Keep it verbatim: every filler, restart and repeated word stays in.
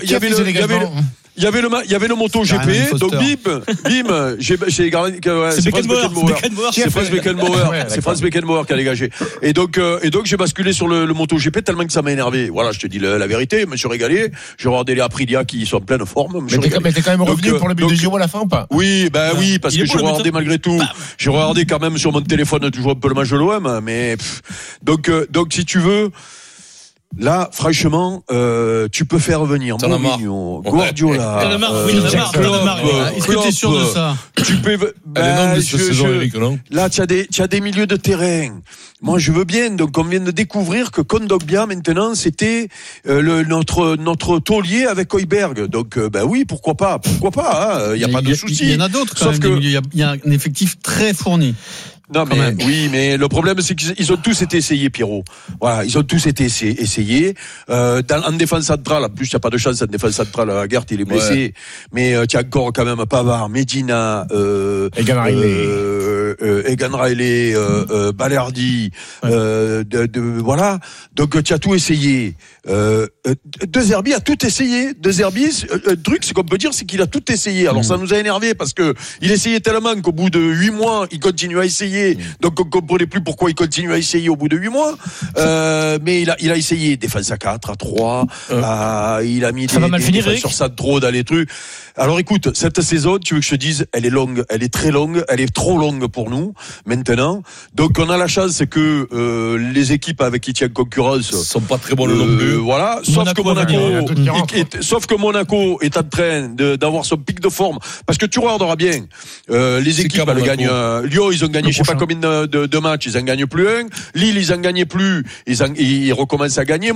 il y avait le, il y avait le, il y avait le, il y avait le MotoGP, donc bim, bim, j'ai, j'ai gardé, ouais, c'est Franz Beckenbauer. C'est Franz Beckenbauer. C'est Franz Beckenbauer qui a dégagé. Et donc, euh, et donc, j'ai basculé sur le, le MotoGP tellement que ça m'a énervé. Voilà, je te dis la, la vérité, je me suis régalé. J'ai regardé les Aprilia qui sont en pleine forme. Mais t'es, mais t'es quand même revenu donc, pour le but donc, de Giro à la fin ou pas? Oui, ben bah, oui, parce que j'ai regardé malgré tout. J'ai regardé quand même sur mon téléphone toujours un peu le match de l'O M, mais, pff, donc, euh, donc, si tu veux, là, franchement, euh, tu peux faire venir Mourinho, Guardiola, T'en as marre, oui, t'en as marre, t'en as marre. Est-ce que t'es sûr de ça? Tu peux, ben, je, je, là, tu as des, tu as des milieux de terrain. Moi, je veux bien. Donc, on vient de découvrir que Kondogbia, maintenant, c'était euh, le, notre notre taulier avec Højbjerg. Donc, euh, ben oui, pourquoi pas, pourquoi pas. Il hein, y a, y a pas de souci. Il y en a d'autres. Quand Sauf même, que il y, y a un effectif très fourni. Non mais même. oui, mais le problème c'est qu'ils ont tous été essayés, Pierrot. Voilà, ils ont tous été essayés. Euh, dans, en défense centrale, en plus il n'y a pas de chance en défense centrale. Aguerd il est blessé, ouais. mais euh, tu as encore quand même Pavard, Medina, euh, Egan Riley, euh, euh, Egan Riley, euh, euh, Balerdi, ouais. euh, de, de, voilà. Donc tu as tout essayé. Euh, De Zerbi a tout essayé. De Zerbi, le truc, c'est qu'on peut dire, c'est qu'il a tout essayé. Alors mmh. ça nous a énervé parce que il essayait tellement qu'au bout de huit mois, il continue à essayer. Donc on comprenait plus pourquoi il continue à essayer au bout de huit mois. Euh, mais il a, il a essayé défense à quatre, à trois. Euh. À, il a mis ça des, des défenseurs centraux dans les trucs. Alors écoute, cette saison, tu veux que je te dise, elle est longue, elle est très longue, elle est trop longue pour nous maintenant. Donc on a la chance c'est que euh, les équipes avec qui tient concurrence sont pas très bonnes euh, non plus. Voilà, sauf Monaco, que Monaco, est, est, sauf que Monaco est en train de, d'avoir son pic de forme. Parce que tu regarderas bien, euh, les c'est équipes elles gagnent. Euh, Lyon ils ont gagné, je sais pas combien de, de, de matchs, ils en gagnent plus un. Lille ils en gagnaient plus, ils, en, ils recommencent à gagner.